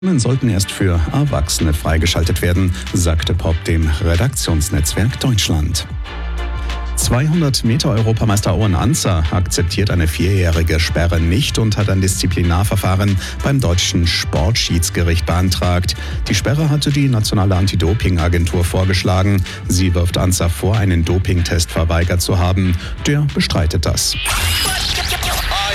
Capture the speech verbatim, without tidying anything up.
sollten erst für Erwachsene freigeschaltet werden, sagte Popp dem Redaktionsnetzwerk Deutschland. zweihundert Meter Europameister Owen Ancer akzeptiert eine vierjährige Sperre nicht und hat ein Disziplinarverfahren beim deutschen Sportschiedsgericht beantragt. Die Sperre hatte die nationale Anti-Doping-Agentur vorgeschlagen. Sie wirft Ancer vor, einen Dopingtest verweigert zu haben. Der bestreitet das.